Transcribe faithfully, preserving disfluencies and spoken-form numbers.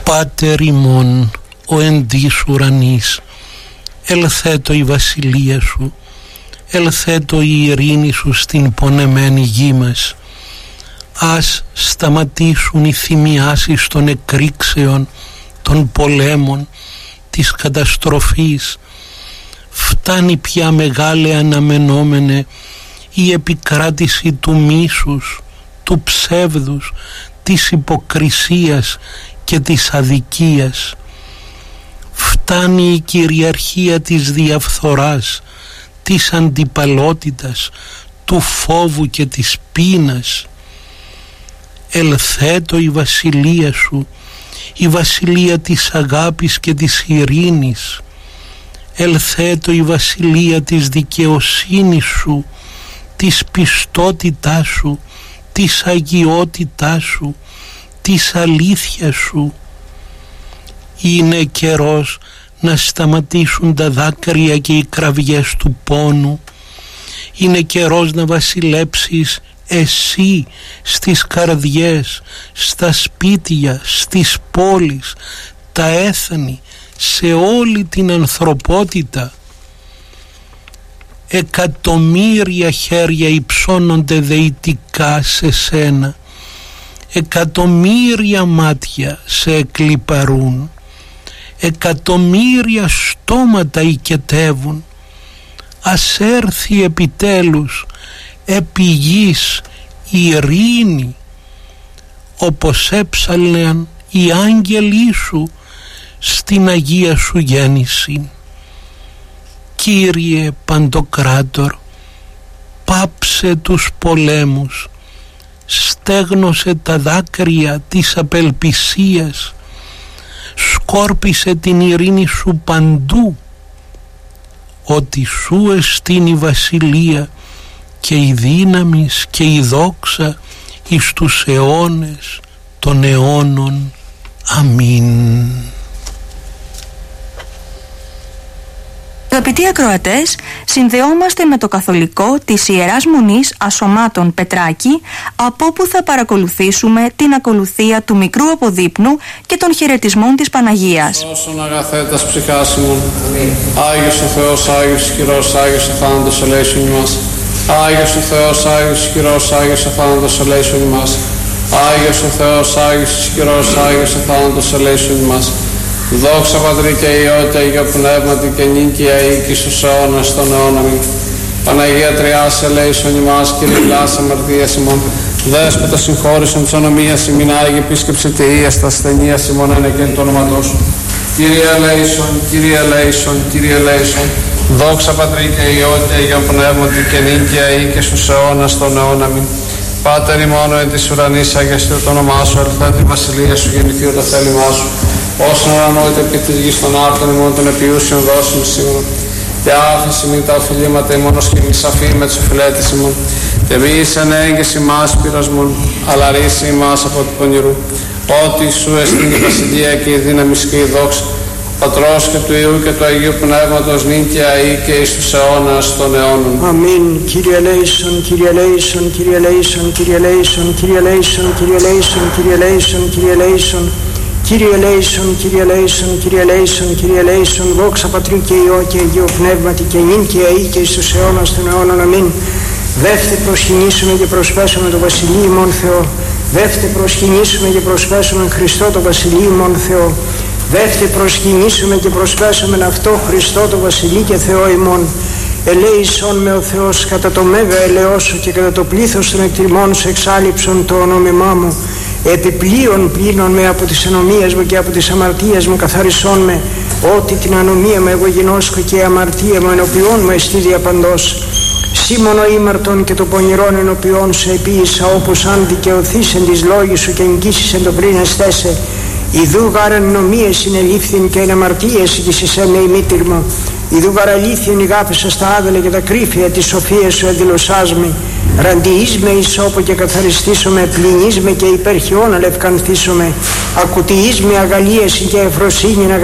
Πάτερ ημών, ο εν της ουρανής, ελθέτω η βασιλεία σου, ελθέτω η ειρήνη σου στην πονεμένη γη μας. Ας σταματήσουν οι θυμιάσεις των εκρήξεων, των πολέμων, της καταστροφής. Φτάνει πια μεγάλε αναμενόμενε η επικράτηση του μίσους, του ψεύδους, της υποκρισίας και της αδικίας. Φτάνει η κυριαρχία της διαφθοράς, της αντιπαλότητας, του φόβου και της πείνας. Ελθέτω η βασιλεία σου, η βασιλεία της αγάπης και της ειρήνης. Ελθέτω η βασιλεία της δικαιοσύνης σου, της πιστότητάς σου, της αγιότητάς σου, της αλήθειας σου. Είναι καιρός να σταματήσουν τα δάκρυα και οι κραυγές του πόνου. Είναι καιρός να βασιλέψεις εσύ στις καρδιές, στα σπίτια, στις πόλεις, τα έθνη, σε όλη την ανθρωπότητα. Εκατομμύρια χέρια υψώνονται δεητικά σε σένα, εκατομμύρια μάτια σε εκλιπαρούν, εκατομμύρια στόματα οικετεύουν. Ας έρθει επιτέλους επί γης η ειρήνη, όπως έψαλναν οι άγγελοι σου στην Αγία σου γέννηση. Κύριε Παντοκράτορ, πάψε τους πολέμους, στέγνωσε τα δάκρυα της απελπισίας, σκόρπισε την ειρήνη σου παντού, ότι σου εστίν η βασιλεία και η δύναμις και η δόξα εις τους αιώνες των αιώνων. Αμήν. Αγαπητοί ακροατές, συνδεόμαστε με το καθολικό της Ιεράς Μονής Ασωμάτων Πετράκη, από όπου θα παρακολουθήσουμε την ακολουθία του μικρού αποδείπνου και των χαιρετισμών της Παναγίας. Όσον αγαθέτας ψυχάς ημών, Άγιος ο Θεός, Άγιος ισχυρός, Άγιος ο θάνατος ελέησον ημάς. Άγιος ο Θεός, Άγιος ισχυρός, Άγιος ο θάνατος ελέησον ημάς. Άγιος ο Θεός, Άγιος ισχυρός, Άγιος ο θάνατος ελέησον ημάς. Δόξα Πατρί και Υιό και Αγίο Πνεύματι και νίκαια οίκη στους αιώνας των αιώνων. Παναγία Τριάς ελέησον ημάς, Κύριε Λάς αμαρτίας ημών. Δέσποτα συγχώρησον της ονομίας ημίν, Άγιε επίσκεψε τεΐας τα ασθενείας ημών εν εκέν το όνομα σου. Κύριε ελέησον, Κύριε ελέησον, Κύριε ελέησον. Δόξα Πατρί και Υιό και Αγίο Πνεύματι και νίκαια οίκη στους αιώνας των αιώνων. Πάτερ ημών εν της ουρανής, αγιαστεί το όνομά σου, ελθέτω η βασιλεία σου, γεννηθήτω το θέλημά σου. Όσον ανανόητε επί της γης των άρτων ημών των επιούσιων δώσεων σήμερα. Και άφηση μην τα οφειλήματα ημών ως και μη σαφή με τους οφειλέτες ημών. Και μη εις ενέγγες ημάς πειρασμών, αλλά ρίση ημάς από του πονηρού. Ότι σου εστίν η βασιλεία και η δύναμη και η δόξα, Πατρός και του Υιού και του Αγίου Πνεύματος, νίκαια ή και εις τους αιώνας των αιώνων. Αμήν. Κύριε ελέησον, Κύριε ελέησον, Κύριε ελέησον, Κύριε ελέησον, Κύριε ελέησον, Κύριε ελέησον, Κύριε ελέησον, Κύριε ελέησον. Κύριε ελέησον, Κύριε ελέησον, Κύριε ελέησον, Κύριε ελέησον, δόξα Πατρί και Υιό και Αγίο Πνεύματι και νυν και αεί και εις τους αιώνας των αιώνων. Αμήν. Δεύτε προσκυνήσουμε και προσπέσουμε το Βασιλείο ημών Θεό. Δεύτε προσκυνήσουμε και προσπέσουμε Χριστό το Βασιλείο ημών Θεό. Δεύτε προσκυνήσουμε και προσπέσουμε αυτό Χριστό το Βασιλείο και Θεό ημών. Ελέησον με ο Θεός κατά το μέγα ελεός σου και κατά το πλήθος των εκτιμών σου εξάλληψον το ονόμημά μου. Επιπλέον πλύνον με από τις ανομίες μου και από τις αμαρτίες μου καθαρισόν με, ότι την ανομία μου εγώ γινώσκω και η αμαρτία μου ενωπιών μου εστί διαπαντός. Σήμωνο ήμαρτον και το πονηρόν ενωπιών σου επίησα, όπως αν δικαιωθείς εν της λόγης σου και εγγύσεις εν το πριν εστέσαι. Ιδού γάραν νομίες συνελήφθην και εν αμαρτίες εις εσένα η μήτηρ μου. Ιδού γαρ αλήθειον ηγάπησα στα άδελα και τα κρύφια της σοφίας σου εδηλωσάς με. Ραντιείς με ισόπο και καθαριστήσω με, πλυνείς με και υπερχιών αλευκανθήσω με. Ακουτιείς με αγαλίαση και ευφροσύνη